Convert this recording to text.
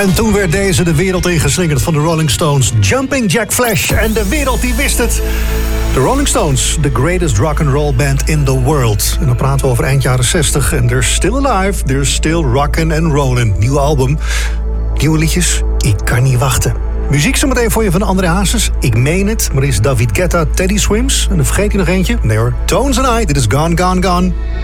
En toen werd deze de wereld ingeslingerd van de Rolling Stones. Jumping Jack Flash. En de wereld die wist het. De Rolling Stones, the greatest rock and roll band in the world. En dan praten we over eind jaren 60. En they're still alive, they're still rockin' and rollin'. Nieuw album, nieuwe liedjes. Ik kan niet wachten. Muziek zometeen voor je van André Hazes. Ik meen het, maar is David Guetta, Teddy Swims. En dan vergeet je nog eentje. Nee hoor, Tones and I, dit is Gone, Gone, Gone.